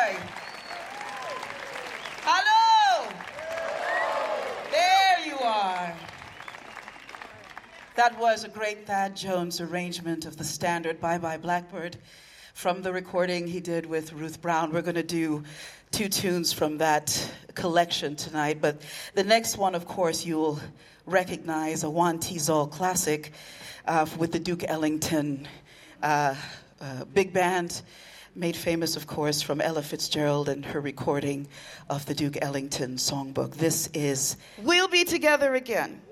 boy. Hello. There you are. That was a great Thad Jones arrangement of the standard Bye Bye Blackbird from the recording he did with Ruth Brown. We're going to do 2 tunes from that collection tonight, but the next one, of course, you'll recognize, a Juan Tizol classic with the Duke Ellington big band, made famous, of course, from Ella Fitzgerald and her recording of the Duke Ellington songbook. This is We'll Be Together Again.